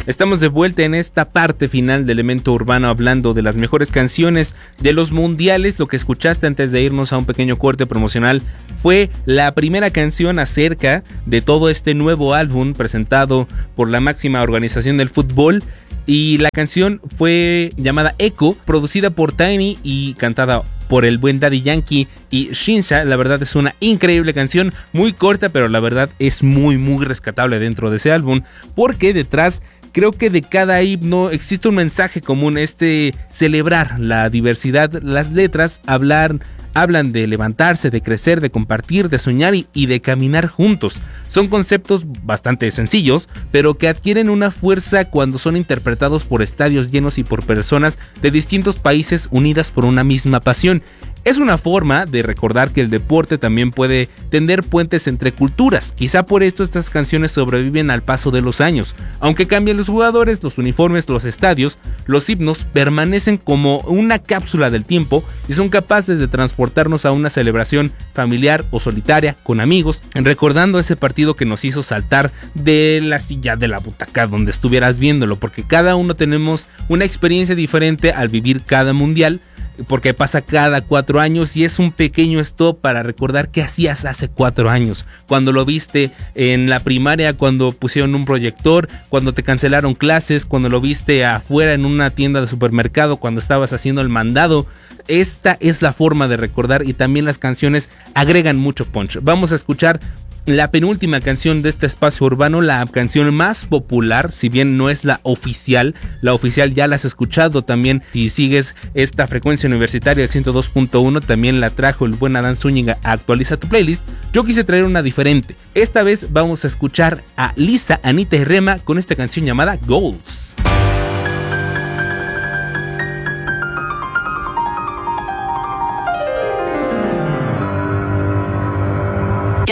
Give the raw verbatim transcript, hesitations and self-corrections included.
Estamos de vuelta en esta parte final de Elemento Urbano hablando de las mejores canciones de los mundiales. Lo que escuchaste antes de irnos a un pequeño corte promocional fue la primera canción acerca de todo este nuevo álbum presentado por la máxima organización del fútbol. Y la canción fue llamada Echo, producida por Tiny y cantada por el buen Daddy Yankee y Shinsa. La verdad es una increíble canción, muy corta, pero la verdad es muy muy rescatable dentro de ese álbum, porque detrás creo que de cada himno existe un mensaje común, este celebrar la diversidad. Las letras hablar Hablan de levantarse, de crecer, de compartir, de soñar y, y de caminar juntos. Son conceptos bastante sencillos, pero que adquieren una fuerza cuando son interpretados por estadios llenos y por personas de distintos países unidas por una misma pasión. Es una forma de recordar que el deporte también puede tender puentes entre culturas. Quizá por esto estas canciones sobreviven al paso de los años. Aunque cambien los jugadores, los uniformes, los estadios, los himnos permanecen como una cápsula del tiempo y son capaces de transportarnos a una celebración familiar o solitaria con amigos, recordando ese partido que nos hizo saltar de la silla de la butaca donde estuvieras viéndolo, porque cada uno tenemos una experiencia diferente al vivir cada mundial, porque pasa cada cuatro años y es un pequeño stop para recordar qué hacías hace cuatro años, cuando lo viste en la primaria, cuando pusieron un proyector, cuando te cancelaron clases, cuando lo viste afuera en una tienda de supermercado, cuando estabas haciendo el mandado. Esta es la forma de recordar y también las canciones agregan mucho punch. Vamos a escuchar la penúltima canción de este espacio urbano, la canción más popular, si bien no es la oficial. La oficial ya la has escuchado también. Si sigues esta frecuencia universitaria del ciento dos punto uno, también la trajo el buen Adán Zúñiga a Actualiza tu Playlist. Yo quise traer una diferente. Esta vez vamos a escuchar a Lisa, Anita y Rema con esta canción llamada Goals.